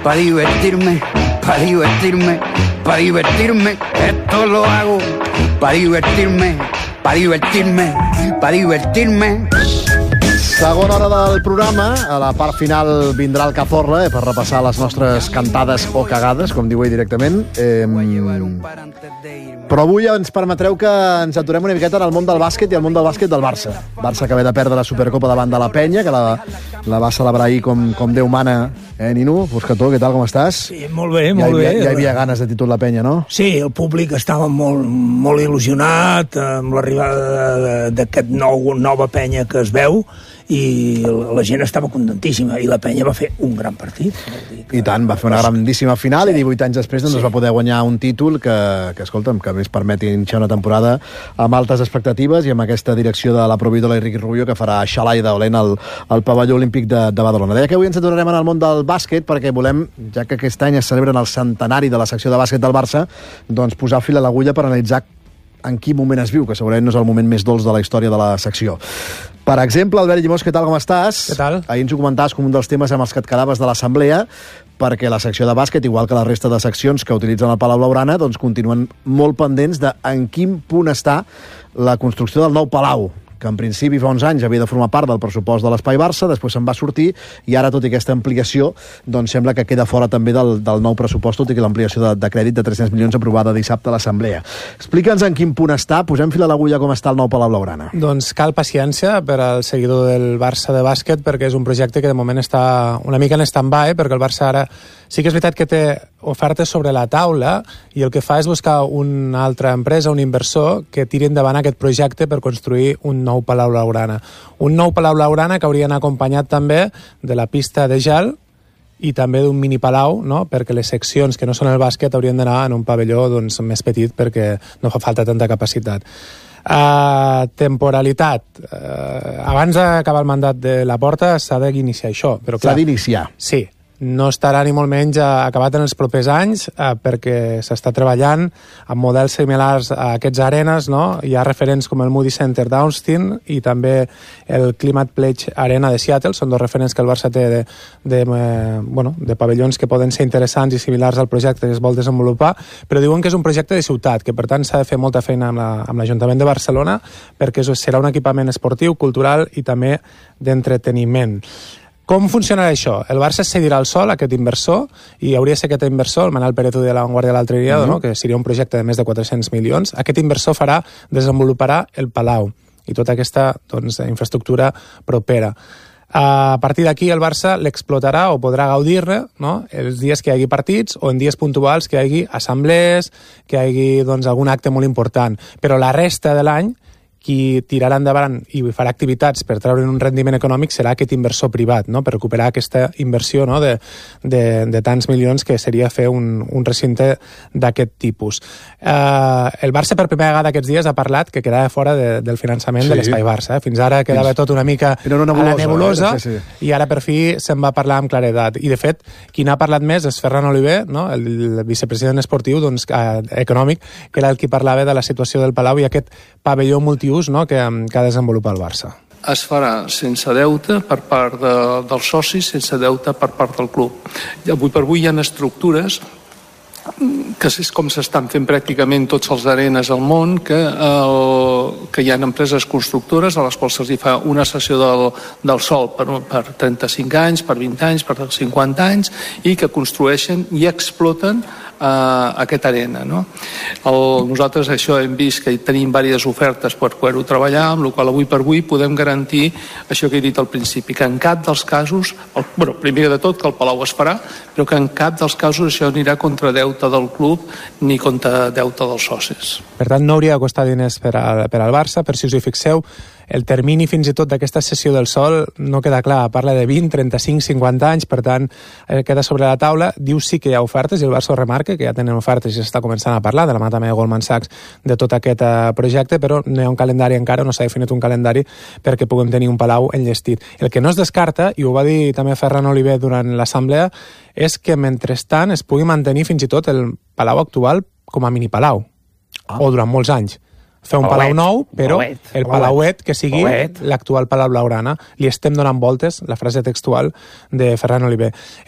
para divertirme, para divertirme, para divertirme. Esto lo hago para divertirme, para divertirme, para divertirme. Segona hora del programa, a la part final vindrà el Cazorla per repassar les nostres cantades o cagades, com diu ell directament. Però avui ens permetreu que ens aturem una miqueta en el món del bàsquet i el món del bàsquet del Barça. Barça que ve de perdre la Supercopa davant de la Penya, que la va celebrar ahir com Déu mana. Nino, Buscató, què tal, com estàs? Sí, molt bé, molt bé. Ja hi havia ganes de títol la Penya, no? Sí, el públic estava molt il·lusionat amb l'arribada d'aquest nova Penya que es veu, i la gent estava contentíssima, i la Penya va fer un gran partit. I tant, va fer una grandíssima final, i 18 anys després es va poder guanyar un títol que escolta'm, que més permeti iniciar una temporada amb altes expectatives i amb aquesta direcció de la proveïdora Enrique Rubio, que farà xalai dolent al pavelló olímpic de Badalona. Deia que avui ens aturarem en el món del bàsquet perquè volem, ja que aquest any es celebren el centenari de la secció de bàsquet del Barça, doncs posar fil a l'agulla per analitzar en quin moment es viu, que segurament no és el moment més dolç de la història de la secció. Per exemple, Albert Llimós, què tal, com estàs? Què tal? Ahir ens ho comentaves com un dels temes amb els que et quedaves de l'assemblea, perquè la secció de bàsquet, igual que la resta de seccions que utilitzen el Palau Blaugrana, doncs continuen molt pendents de en quin punt està la construcció del nou Palau, que en principi fa uns anys havia de formar part del pressupost de l'Espai Barça, després se'n va sortir, i ara, tot i aquesta ampliació, doncs sembla que queda fora també del nou pressupost, tot i que l'ampliació de crèdit de 300 milions aprovada dissabte a l'Assemblea. Explica'ns en quin punt està, posem fil a l'agulla com està el nou Palau Blaugrana. Doncs cal paciència per al seguidor del Barça de bàsquet, perquè és un projecte que de moment està una mica en stand-by, perquè el Barça ara sí que és veritat que té ofertes sobre la taula, i el que fa és buscar una altra empresa, un inversor, que tiri endavant aquest projecte per construir un nou Palau Blaugrana. Un nou Palau Blaugrana que hauria d'anar acompanyat també de la pista de gel i també d'un mini palau, no? Perquè les seccions que no són el bàsquet haurien d'anar en un pavelló doncs, més petit, perquè no fa falta tanta capacitat. Temporalitat. Abans d'acabar el mandat de Laporta s'ha d'iniciar això. Però, clar, s'ha d'iniciar. Sí. No estarà ni molt menys acabat en els propers anys, perquè s'està treballant amb models similars a aquests arenes, no? Hi ha referents com el Moody Center d'Austin i també el Climate Pledge Arena de Seattle, són dos referents que el Barça té de pavellons que poden ser interessants i similars al projecte que es vol desenvolupar, però diuen que és un projecte de ciutat, que per tant s'ha de fer molta feina amb l'Ajuntament de Barcelona, perquè serà un equipament esportiu, cultural i també d'entreteniment. Com funcionarà això? El Barça cedirà el sol a aquest inversor, i hauria de ser aquest inversor, el Manel Pérez de la Vanguardia de l'altre dia, no? Que seria un projecte de més de 400 milions. Aquest inversor desenvoluparà el Palau i tota aquesta infraestructura propera. A partir d'aquí el Barça l'explotarà o podrà gaudir-ne, no? Els dies que hi hagi partits o en dies puntuals que hi hagi assemblees, que hi hagi algun acte molt important. Però la resta de l'any qui tirarà endavant i farà activitats per treure un rendiment econòmic serà aquest inversor privat, no? Per recuperar aquesta inversió, no? de tants milions que seria fer un recinte d'aquest tipus. El Barça per primera vegada aquests dies ha parlat que quedava fora del finançament de l'Espai Barça. Fins ara quedava tot una mica a la nebulosa, i ara per fi se'n va parlar amb claredat. I de fet, qui n'ha parlat més és Ferran Oliver, no? El vicepresident esportiu econòmic, que era el qui parlava de la situació del Palau i aquest pavelló multiús, no? que ha de desenvolupar el Barça. Es farà sense deute per part dels socis, sense deute per part del club. Avui per avui hi ha estructures que és com s'estan fent pràcticament tots els arenes al món, que hi ha empreses constructores a les quals se'ls fa una cessió del sòl per 35 anys, per 20 anys, per 50 anys, i que construeixen i exploten aquesta arena, no? Nosaltres això hem vist que tenim diverses ofertes per poder-ho treballar, amb la qual avui per avui podem garantir això que he dit al principi, que en cap dels casos, primer de tot que el Palau es farà, però que en cap dels casos això anirà contra deute del club ni contra deute dels socis. Per tant, no hauria de costar diners per al Barça, per si us hi fixeu, el termini fins i tot d'aquesta cessió del sòl no queda clar, parla de 20, 35, 50 anys, per tant, queda sobre la taula. Diu sí que hi ha ofertes, i el Barça ho remarca, que ja tenen ofertes i s'està començant a parlar, de la mà també de Goldman Sachs, de tot aquest projecte, però no hi ha un calendari encara, no s'ha definit un calendari perquè puguem tenir un Palau enllestit. El que no es descarta, i ho va dir també Ferran Oliver durant l'assemblea, és que mentrestant es pugui mantenir fins i tot el Palau actual com a mini Palau, o durant molts anys. Fer un Palau nou, però el Palauet que sigui l'actual Palau Blaugrana. Li estem donant voltes, la frase textual de Ferran Oliver.